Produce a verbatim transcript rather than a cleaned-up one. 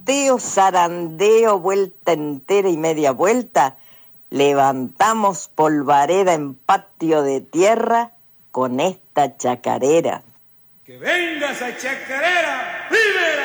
volteo, zarandeo, vuelta entera y media vuelta, levantamos polvareda en patio de tierra con esta chacarera. ¡Que venga esa chacarera! ¡Vive!